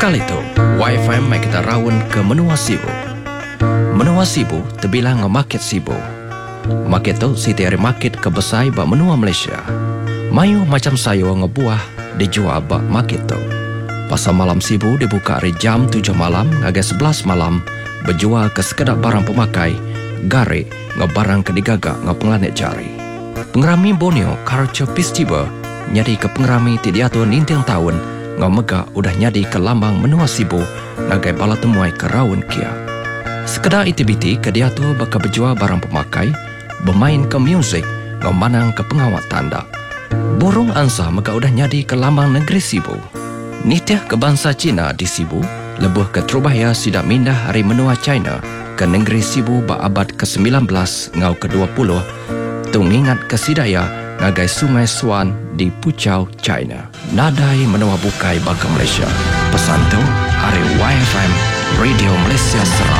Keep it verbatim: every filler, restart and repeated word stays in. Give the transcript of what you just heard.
Sekali tu, Y F M mai kita rawon ke Menua Sibu. Menua Sibu terbilang market Sibu. Market tu siti hari market kebesai ba menua Malaysia. Mayu macam sayo ngebuah dijual ba market tu. Pasar malam Sibu dibuka dari jam tujuh malam hingga sebelas malam, berjual ke sekedar barang pemakai, gare ngebarang ke digagak ngepenglanet jari. Pengerami Borneo Culture Festival nyari ke pengerami ti diatur ninteng tahun ngamega udah nyadi ke lambang Menua Sibu nagai bala temuai ke rawon kia. Sekedar itibiti ke diatur baka berjual barang pemakai, bermain ke muzik ngamanang ke pengawat tanda. Burung angsa mega udah nyadi ke lambang negeri Sibu. Nitiah ke bangsa Cina di Sibu lebuh ke terubaya sidak mindah hari menua China ke negeri Sibu ba abad ke sembilan belas ngau ke dua puluh tu ngingat ke sidaya ngagai sungai Swan di Puchau, China. Nadai menua bukai baka Malaysia. Pesan tu hari Y F M Radio Malaysia Seram.